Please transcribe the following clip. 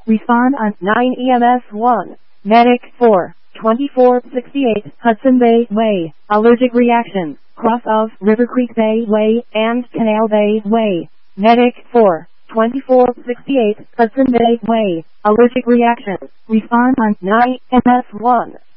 Respond on 9 EMS 1. Medic 4. 2468 Hudson Bay Way. Allergic reaction. Cross of River Creek Bay Way and Canal Bay Way. Medic 4. 2468 Hudson Bay Way. Allergic reaction. Respond on 9 EMS 1.